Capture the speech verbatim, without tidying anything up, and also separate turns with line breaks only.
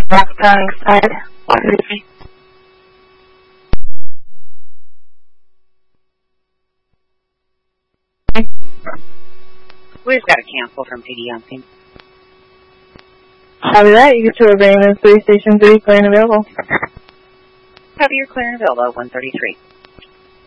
Tongue side, one thirty-three.
We've got a cancel from P D on scene.
Copy that. You get to abandon three, station three, clear and available.
Copy your clear and available, one thirty-three.